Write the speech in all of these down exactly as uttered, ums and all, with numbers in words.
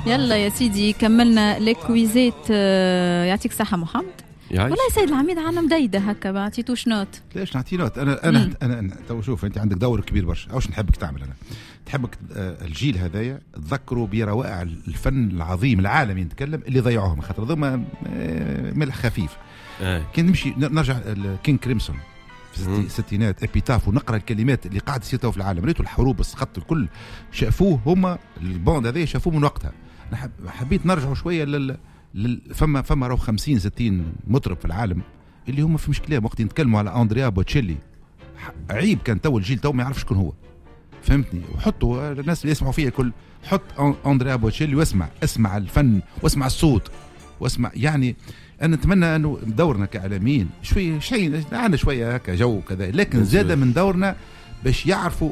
يلا يا سيدي كملنا الكويزات. يعطيك صحة محمد. والله سيد العميد عنا مديدة هكا ما عطيتوش نوت. ليش نعطي نوت؟ انا انا انا, أنا تو شوف انت عندك دور كبير برشا. اوش نحبك تعمل؟ انا تحبك الجيل هذايا تذكروا بروائع الفن العظيم العالمي نتكلم اللي ضيعوهم خاطر ذوما ملح خفيف. آه. كان نمشي نرجع كين كريمسون في الستينات ابيتاف ونقرا الكلمات اللي قاعد تصير في العالم، ريتوا الحروب السقط الكل شافوه هما البوند هذا شافوه من وقتها. انا حبيت نرجعوا شويه لل فما فما راهو خمسين ستين مطرب في العالم اللي هم في مشكله وقت نتكلموا على اندريا بوتشيلي عيب كان تو الجيل تو ما يعرفش شكون هو، فهمتني؟ وحطوا الناس اللي يسمعوا فيها كل حط اندريا بوتشيلي واسمع اسمع الفن واسمع الصوت واسمع. يعني انا نتمنى انه دورنا كاعلاميين شويه شيء عندنا شويه هكا جو كذا، لكن زاده من دورنا باش يعرفوا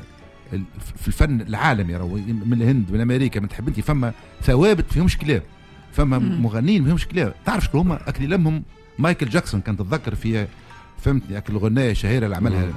في الفن العالمي راهو من الهند من امريكا من تحب انت فما ثوابت فيهمش كلام، فما مغنيين فيهمش كلام. تعرف شكون هما؟ اكل لمهم مايكل جاكسون كان تتذكر في فهمتني اكل الغنايه الشهيره اللي عملها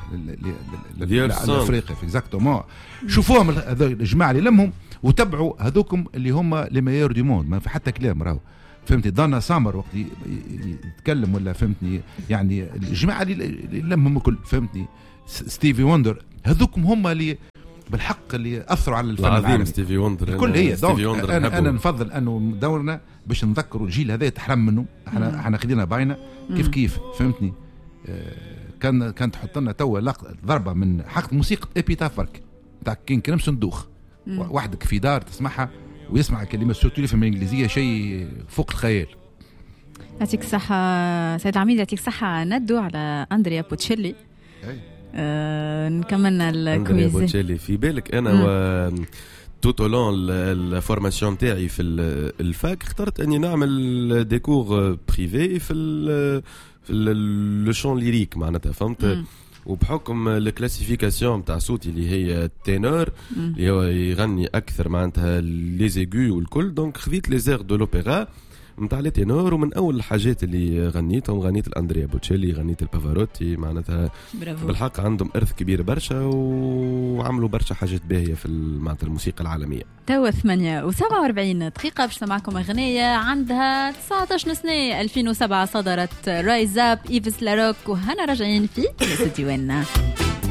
لافريقيا في اكزاكتومون. شوفوهم هذول الجماعه اللي لمهم وتبعوا هذوكم اللي هما لي ميور دي موند، ما في حتى كلام راهو فهمتني. دانا سامر وقت يتكلم ولا فهمتني يعني الجماعه اللي لمهم الكل فهمتني. ستيفي وندر هذوكم هما اللي بالحق اللي اثروا على الفن العالمي. ستيفي وندر الكل هي أنا, انا نفضل انه دورنا باش نذكروا الجيل هذا يتحرم منه. احنا احنا خدينا باينه كيف كيف فهمتني. آه كان كانت تحط لنا توا ضربه من حق موسيقى ابيتاف برك تاع كين كريمسون دوخ وحدك في دار تسمعها ويسمع كلمه سورتو في الانجليزيه شيء فوق الخيال. يعطيك الصحه سيد العميد. يعطيك الصحه. ندو على اندريا بوتشيلي. آه نكملنا الكويز. اندريا بوتشيلي في بالك انا مم. و توتولون الفورماسيون تاعي في الفاك اخترت اني نعمل ديكور بريفي في في لو شون ليريك معناتها فهمت. مم. وبحكم الكلاسيفيكاسيون تاع صوتي اللي هي تينور اللي هو يغني اكثر معناتها لي زيغو والكل، دونك خذيت لي زيغ دو لوبيرا نتاع لي تينور. ومن اول الحاجات اللي غنيتهم غنيت الاندريا بوتشيلي غنيت البافاروتي معناتها برافو. بالحق عندهم ارث كبير برشا وعملوا برشا حاجات باهيه في معناتها الموسيقى العالميه. توا ثمانية وسبعة وأربعين دقيقة باش نسمعكم أغنية عندها تسعة عشر سنة. ألفين وسبعة صدرت رايز اب إيفس لاروك وهنا راجعين في استديونا.